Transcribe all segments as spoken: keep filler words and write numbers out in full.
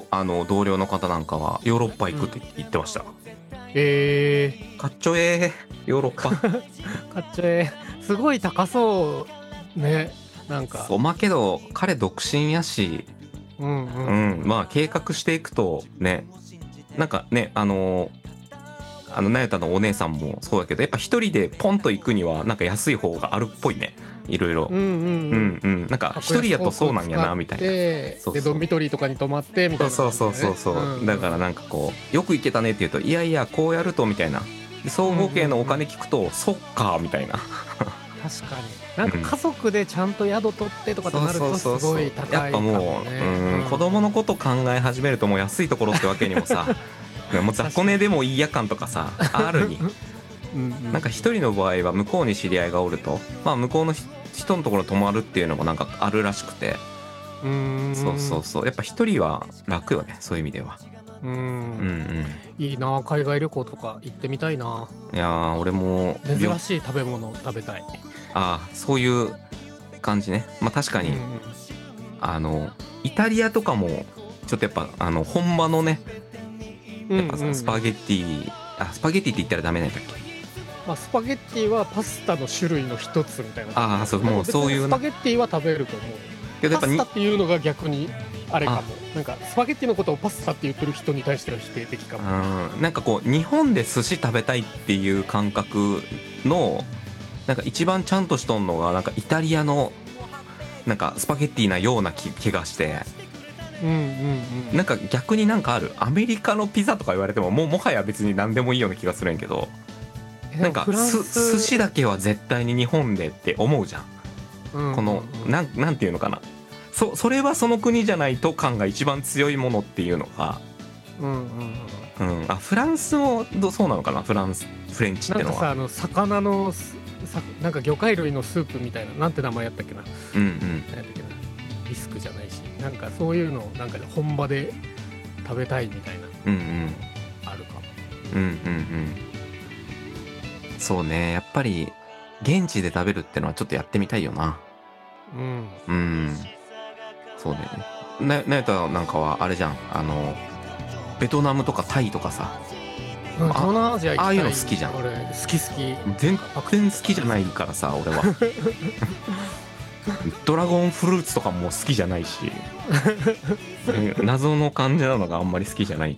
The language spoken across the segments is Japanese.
あの同僚の方なんかはヨーロッパ行くって言ってました。 えかっちょええヨーロッパ。 ー、かっちょええ。すごい高そうね。なんかそうまあけど彼独身やし、 うんううんん、まあ計画していくとね、なんかね、あのあのなゆたのお姉さんもそうだけど、やっぱ一人でポンと行くにはなんか安い方があるっぽいね、いろいろ。 うんうんううんんうんなんか一人やとそうなんやなみたいな。 でそうそうドミトリーとかに泊まってみたいなそうそう感じでね。 そうそうそう、 んんだからなんかこうよく行けたねって言うと、いやいやこうやるとみたいな、で総合計のお金聞くと、そっかみたいな。 確かになんか家族でちゃんと宿取ってとかってなるとすごい高いかやっぱもね。 もう、うんうん子供のこと考え始めるともう安いところってわけにもさもう雑魚寝でもいいや感とかさあるに、 うんうんなんか一人の場合は向こうに知り合いがおると、まあ向こうの人のところに泊まるっていうのもなんかあるらしくて、 うーんそうそうそう、やっぱ一人は楽よね、そういう意味では。 うんうんうんいいな、海外旅行とか行ってみたいな。 いやー俺も珍しい食べ物食べたい。 ああそういう感じね。まあ確かに、 うんあのイタリアとかもちょっとやっぱあの本場のね、 うんやっぱうんうんスパゲッティ、あスパゲッティって言ったらダメなんだっけ。 まあ、スパゲッティはパスタの種類の一つみたいな。 ああそうもうそういうなスパゲッティは食べると思う。 けどやっぱにパスタっていうのが逆にあれかあも。なんかスパゲッティのことをパスタって言ってる人に対しては否定的かも。 うんなんかこう日本で寿司食べたいっていう感覚のなんか一番ちゃんとしとんのがなんかイタリアのなんかスパゲッティなような気気がして、 うんうんうん。 なんか逆になんかあるアメリカのピザとか言われてももうもはや別に何でもいいような気がするんやけど、なんかフランすス寿司だけは絶対に日本でって思うじゃん。 うんうんうんこのなんなんていうのかな、そそれはその国じゃないと感が一番強いものっていうのが、 うんうんうんうん、あフランスもどそうなのかな、フランスフレンチっなんかてのは。 さあの魚のすさなんか魚介類のスープみたいななんて名前やったっけな、 うんうんなんやったっけな、リスクじゃないしなんかそういうのなんか本場で食べたいみたいなうんうんあるかも。 うんうんうんそうね、やっぱり現地で食べるってのはちょっとやってみたいよな。 うんうんそうだよね。ななやたなんかはあれじゃん、あのベトナムとかタイとかさ、 うん東南アジア行きたい。 ああいうの好きじゃん俺好き好き。 全然好きじゃないからさ俺はドラゴンフルーツとかも好きじゃないしうん謎の感じなのがあんまり好きじゃない。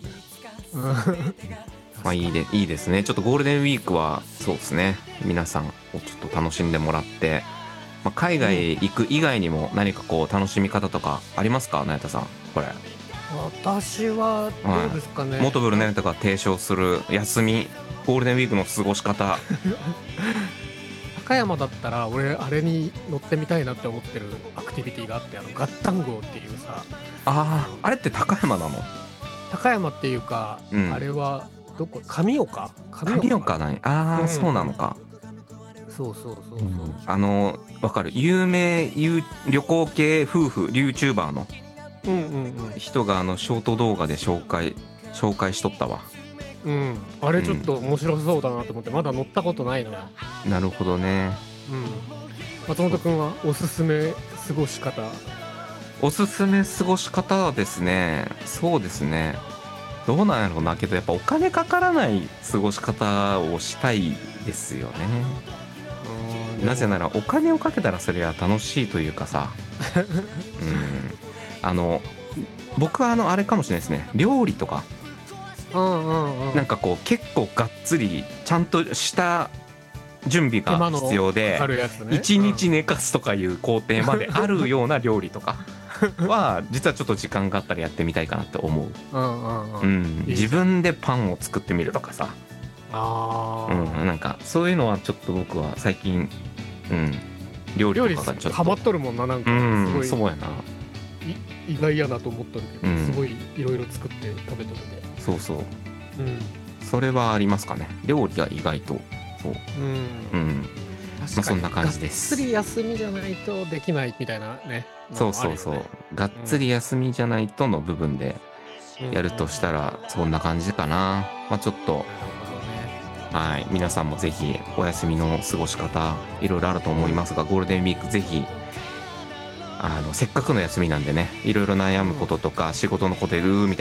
まあいいでいいですね。ちょっとゴールデンウィークはそうですね、皆さんをちょっと楽しんでもらって、まあ、海外行く以外にも何かこう楽しみ方とかありますか、なやたさん。これ私はどうですかね。 モトブルなやたが提唱する休みゴールデンウィークの過ごし方。 高山だったら俺あれに乗ってみたいなって思ってるアクティビティがあって、あのガッタン号っていうさ、 あああれって高山なの？ 高山っていうか、 うんあれはどこ、神岡神岡ない。ああ、 うんそうなのか。 そうそうそうそう、 あのわかる、有名有旅行系夫婦 YouTuber のうんうんうん人があのショート動画で紹介紹介しとったわ。 うんあれちょっと面白そうだなと思って、まだ乗ったことないのよ。 なるほどね。 うん松本くんはおすすめ過ごし方。 おすすめ過ごし方はですね、そうですね、どうなんやろうな、けどやっぱお金かからない過ごし方をしたいですよね。 うんなぜならお金をかけたらそれは楽しいというかさうんあの僕はあのあれかもしれないですね、料理とかうんうんうんなんかこう結構がっつりちゃんとした準備が必要であるやつね。 いちにち寝かすとかいう工程まであるような料理とかは実はちょっと時間があったらやってみたいかなって思う。 うんうんううんん、自分でパンを作ってみるとかさ、 あうあ、 ん、なんかそういうのはちょっと僕は最近、うん、料料理理とかがちょっハマっととるもんな、なんかうんすごい、 そうやな、 い意外やなと思っとるけど、 うんすごいいろいろ作って食べとるで。 そうそう、 うんそれはありますかね、料理が意外とそう、 うんうん、まあそんな感じですがっつり休みじゃないとできないみたいなね。 そうそうそう、 のもがっつり休みじゃないとの部分であるよねやるとしたらそんな感じかな。まあちょっとなるほどね。 はい皆さんもぜひお休みの過ごし方いろいろあると思いますが、ゴールデンウィークぜひあのせっかくの休みなんでね、いろいろ悩むこととか仕事のことでうーみたいな